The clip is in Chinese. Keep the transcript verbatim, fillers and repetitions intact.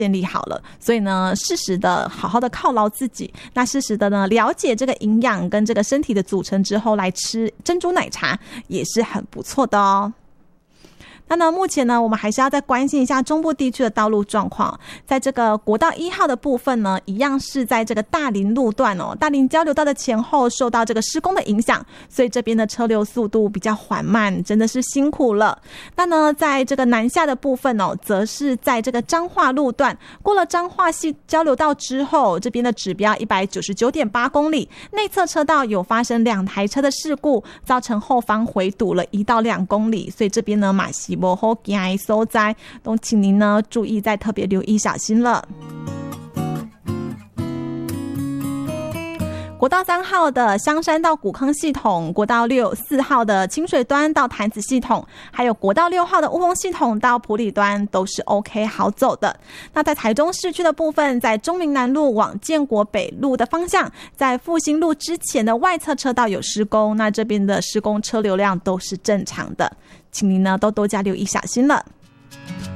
建立好了，所以呢，适时的好好的犒劳自己，那适时的呢了解这个营养跟这个身体的组成之后，来吃珍珠奶茶也是很不错的哦。那呢，目前呢，我们还是要再关心一下中部地区的道路状况。在这个国道一号的部分呢，一样是在这个大林路段哦，大林交流道的前后受到这个施工的影响，所以这边的车流速度比较缓慢，真的是辛苦了。那呢，在这个南下的部分哦，则是在这个彰化路段，过了彰化系交流道之后，这边的指标 一百九十九点八公里，内侧车道有发生两台车的事故，造成后方回堵了一到两公里，所以这边呢，马西不好行的所在，都请您呢注意，再特别留意小心了。国道三号的香山到古坑系统，国道六四号的清水端到潭子系统，还有国道六号的雾峰系统到埔里端都是 OK 好走的。那在台中市区的部分，在中明南路往建国北路的方向，在复兴路之前的外侧车道有施工，那这边的施工车流量都是正常的，请您呢都多加留意小心了。